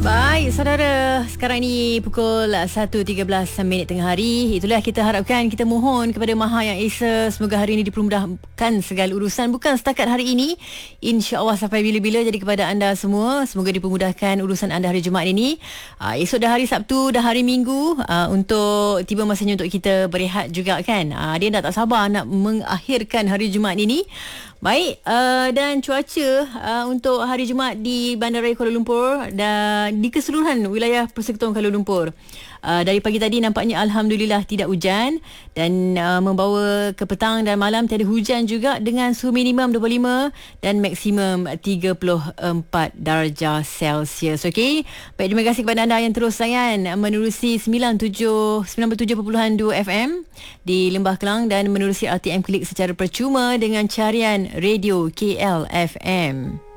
Baik, saudara, sekarang ini pukul 1.13 minit tengah hari. Itulah kita harapkan, kita mohon kepada Maha Yang Esa, semoga hari ini dipermudahkan segala urusan. Bukan setakat hari ini, insya-Allah sampai bila-bila. Jadi kepada anda semua, semoga dipermudahkan urusan anda hari Jumaat ini. Esok dah hari Sabtu, dah hari Minggu, untuk tiba masanya untuk kita berehat juga kan. Dia dah tak sabar nak mengakhirkan hari Jumaat ini. Baik, dan cuaca untuk hari Jumaat di Bandaraya Kuala Lumpur dan di keseluruhan wilayah Persekutuan Kuala Lumpur. Dari pagi tadi nampaknya Alhamdulillah tidak hujan, dan membawa ke petang dan malam tiada hujan juga, dengan suhu minimum 25 dan maksimum 34 darjah Celsius. Okey. Baik, terima kasih kepada anda yang terus layan menerusi 97.2 FM di Lembah Kelang dan menerusi RTM Klik secara percuma dengan carian Radio KL FM.